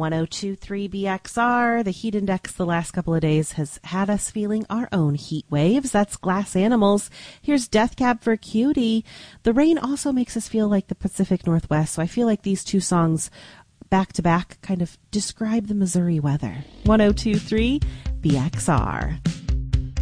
1023 BXR. The heat index the last couple of days has had us feeling our own heat waves. That's Glass Animals. Here's Death Cab for Cutie. The rain also makes us feel like the Pacific Northwest, so I feel like these two songs back to back kind of describe the Missouri weather. 1023 BXR.